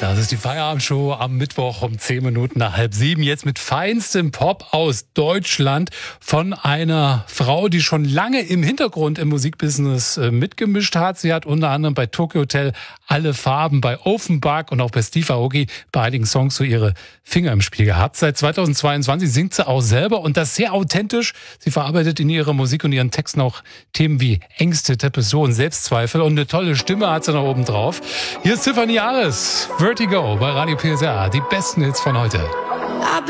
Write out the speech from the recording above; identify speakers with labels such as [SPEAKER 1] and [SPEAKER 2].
[SPEAKER 1] Das ist die Feierabendshow am Mittwoch um 10 Minuten nach 6:30. Jetzt mit feinstem Pop aus Deutschland von einer Frau, die schon lange im Hintergrund im Musikbusiness mitgemischt hat. Sie hat unter anderem bei Tokyo Hotel Alle Farben, bei Offenbach und auch bei Steve Aoki bei einigen Songs so ihre Finger im Spiel gehabt. Seit 2022 singt sie auch selber und das sehr authentisch. Sie verarbeitet in ihrer Musik und ihren Texten auch Themen wie Ängste, Depressionen, Selbstzweifel und eine tolle Stimme hat sie noch oben drauf. Hier ist Tiffany Ares, Vertigo bei Radio PSR, die besten Hits von heute.